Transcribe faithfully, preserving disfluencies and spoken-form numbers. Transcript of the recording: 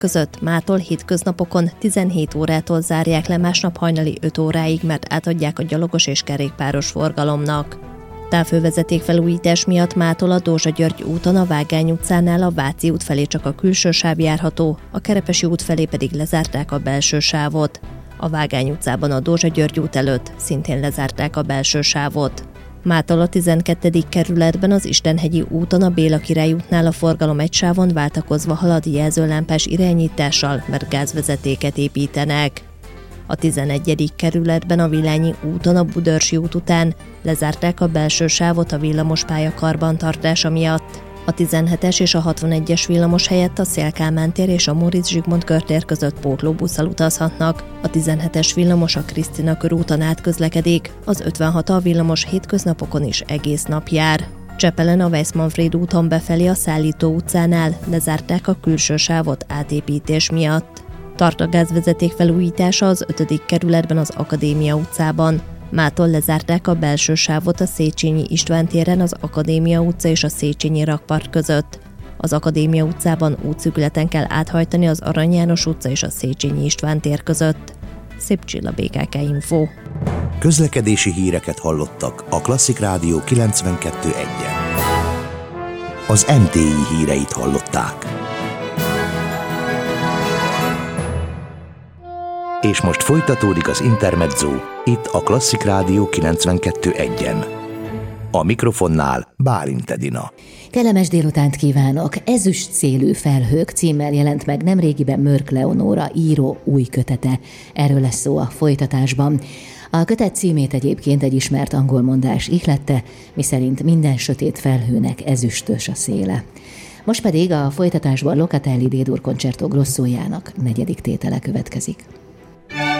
között, mától hétköznapokon tizenhét órától zárják le, másnap hajnali öt óráig, mert átadják a gyalogos és kerékpáros forgalomnak. Távhővezeték felújítás miatt mától a Dózsa-György úton a Vágány utcánál a Váci út felé csak a külső sáv járható, a Kerepesi út felé pedig lezárták a belső sávot. A Vágány utcában a Dózsa-György út előtt szintén lezárták a belső sávot. Mától a tizenkettedik kerületben az Istenhegyi úton a Béla Király útnál a forgalom egy sávon váltakozva halad jelzőlámpás irányítással, mert gázvezetéket építenek. A tizenegyedik kerületben a Villányi úton a Budörsi út után lezárták a belső sávot a villamospálya karbantartása miatt. A tizenhetes és a hatvanegyes villamos helyett a Széll-Kálmán tér és a Móricz Zsigmond körtér között pótlóbusszal utazhatnak. A tizenhetes villamos a Krisztina körúton átközlekedik, az ötvenhat A villamos hétköznapokon is egész nap jár. Csepelen a Weiss-Manfréd úton befelé a Szállító utcánál lezárták a külső sávot átépítés miatt. Tart a gázvezeték felújítása az ötödik kerületben az Akadémia utcában. Mától lezárták a belső sávot a Széchenyi István téren az Akadémia utca és a Széchenyi rakpart között. Az Akadémia utcában útszűkületen kell áthajtani az Arany János utca és a Széchenyi István tér között. Szép Csilla, bé ká ká Info. Közlekedési híreket hallottak a Klasszik Rádió kilencvenkettő egyen. Az em té i híreit hallották. És most folytatódik az Intermezzo, itt a Klasszik Rádió kilencvenkettő egyen. A mikrofonnál Bálint Edina. Kellemes délutánt kívánok! Ezüst szélű felhők címmel jelent meg nemrégiben Mörk Leonóra író új kötete. Erről lesz szó a folytatásban. A kötet címét egyébként egy ismert angol mondás ihlette, miszerint minden sötét felhőnek ezüstös a széle. Most pedig a folytatásban Locatelli D-dur Concerto Grossójának negyedik tétele következik.